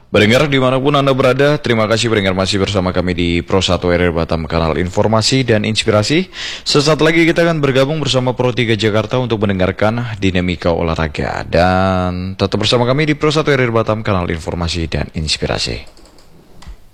Pendengar dimanapun Anda berada, terima kasih pendengar masih bersama kami di Pro 1 RR Batam, kanal informasi dan inspirasi. Sesaat lagi kita akan bergabung bersama Pro 3 Jakarta untuk mendengarkan dinamika olahraga. Dan tetap bersama kami di Pro 1 RR Batam, kanal informasi dan inspirasi.